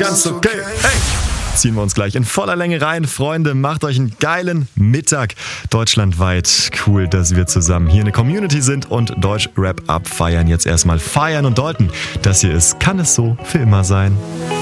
ganz okay. Hey! Ziehen wir uns gleich in voller Länge rein. Freunde, macht euch einen geilen Mittag. Deutschlandweit. Cool, dass wir zusammen hier eine Community sind und Deutsch-Rap abfeiern. Jetzt erstmal feiern und deuten. Das hier ist Kann es so für immer sein?